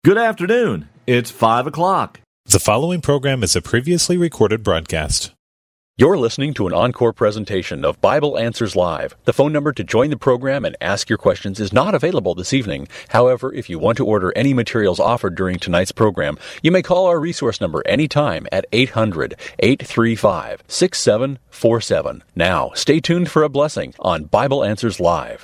Good afternoon. It's 5 o'clock. The following program is a previously recorded broadcast. You're listening to an encore presentation of Bible Answers Live. The phone number to join the program and ask your questions is not available this evening. However, if you want to order any materials offered during tonight's program, you may call our resource number anytime at 800-835-6747. Now, stay tuned for a blessing on Bible Answers Live.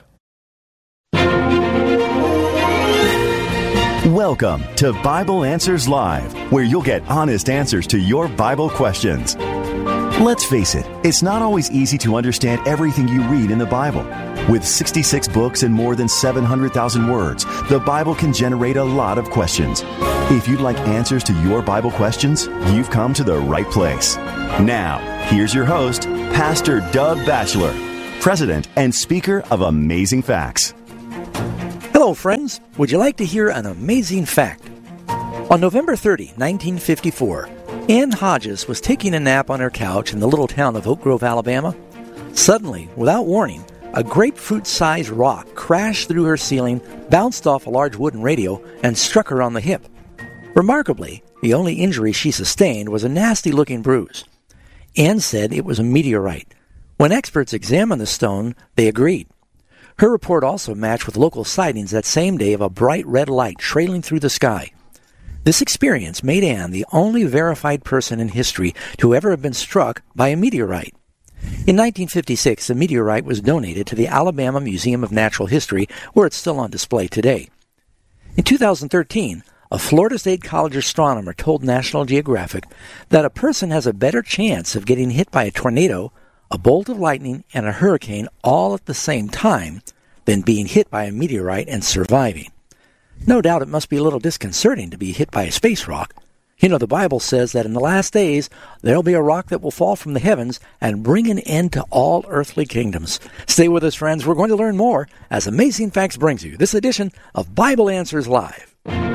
Welcome to Bible Answers Live, where you'll get honest answers to your Bible questions. Let's face it, it's not always easy to understand everything you read in the Bible. With 66 books and more than 700,000 words, the Bible can generate a lot of questions. If you'd like answers to your Bible questions, you've come to the right place. Now, here's your host, Pastor Doug Batchelor, President and Speaker of Amazing Facts. Hello, friends. Would you like to hear an amazing fact? On November 30, 1954, Ann Hodges was taking a nap on her couch in the little town of Oak Grove, Alabama. Suddenly, without warning, a grapefruit-sized rock crashed through her ceiling, bounced off a large wooden radio, and struck her on the hip. Remarkably, the only injury she sustained was a nasty-looking bruise. Ann said it was a meteorite. When experts examined the stone, they agreed. Her report also matched with local sightings that same day of a bright red light trailing through the sky. This experience made Ann the only verified person in history to ever have been struck by a meteorite. In 1956, the meteorite was donated to the Alabama Museum of Natural History, where it's still on display today. In 2013, a Florida State College astronomer told National Geographic that a person has a better chance of getting hit by a tornado, a bolt of lightning, and a hurricane all at the same time than being hit by a meteorite and surviving. No doubt it must be a little disconcerting to be hit by a space rock. You know, the Bible says that in the last days there'll be a rock that will fall from the heavens and bring an end to all earthly kingdoms. Stay with us, friends. We're going to learn more as Amazing Facts brings you this edition of Bible Answers Live.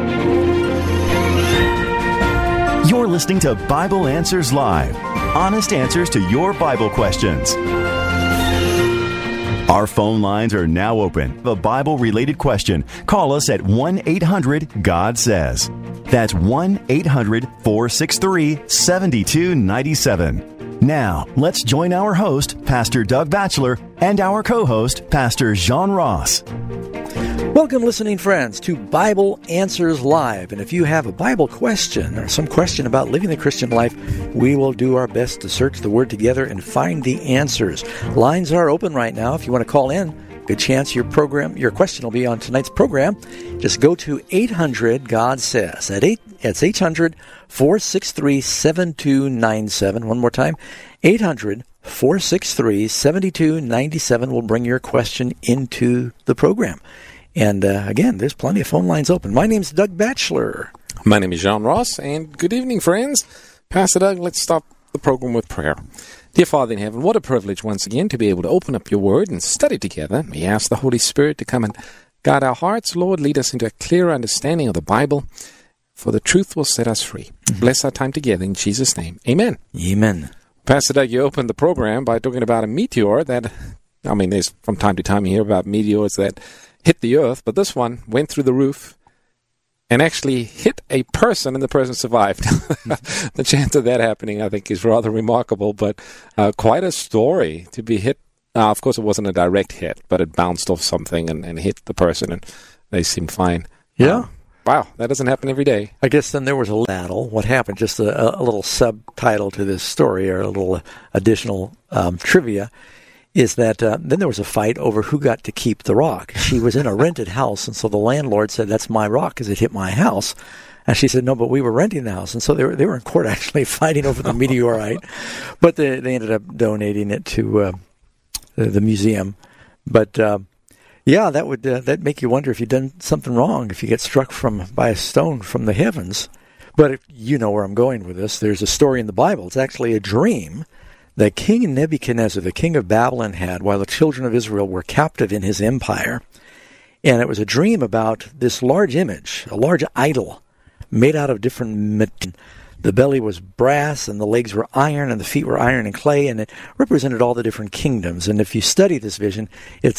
You're listening to Bible Answers Live, honest answers to your Bible questions. Our phone lines are now open. A Bible-related question, call us at 1-800-GOD-SAYS. That's 1-800-463-7297. Now, let's join our host, Pastor Doug Batchelor, and our co-host, Pastor Jean Ross. Welcome, listening friends, to Bible Answers Live. And if you have a Bible question or some question about living the Christian life, we will do our best to search the Word together and find the answers. Lines are open right now. If you want to call in, good chance your question will be on tonight's program. Just go to 800-GOD-SAYS. It's 800-463-7297. One more time, 800-463-7297 will bring your question into the program. And again, there's plenty of phone lines open. My name's Doug Batchelor. My name is Jean Ross, and good evening, friends. Pastor Doug, let's start the program with prayer. Dear Father in heaven, what a privilege once again to be able to open up your word and study together. We ask the Holy Spirit to come and guide our hearts. Lord, lead us into a clearer understanding of the Bible, for the truth will set us free. Mm-hmm. Bless our time together in Jesus' name. Amen. Amen. Pastor Doug, you opened the program by talking about a meteor that, there's from time to time you hear about meteors that hit the earth, but this one went through the roof and actually hit a person, and the person survived. The chance of that happening, I think, is rather remarkable, but quite a story to be hit. Of course, it wasn't a direct hit, but it bounced off something and hit the person, and they seemed fine. Yeah. Wow, that doesn't happen every day. I guess then there was a battle. What happened? Just a little subtitle to this story, or a little additional trivia, is that then there was a fight over who got to keep the rock. She was in a rented house, and so the landlord said, "That's my rock because it hit my house." And she said, "No, but we were renting the house." And so they were in court actually fighting over the meteorite. But they ended up donating it to the museum. But yeah, that would that make you wonder if you've done something wrong, if you get struck by a stone from the heavens. But you know where I'm going with this. There's a story in the Bible. It's actually a dream that King Nebuchadnezzar, the king of Babylon, had while the children of Israel were captive in his empire. And it was a dream about this large image, a large idol, made out of different material. The belly was brass, and the legs were iron, and the feet were iron and clay, and it represented all the different kingdoms. And if you study this vision, it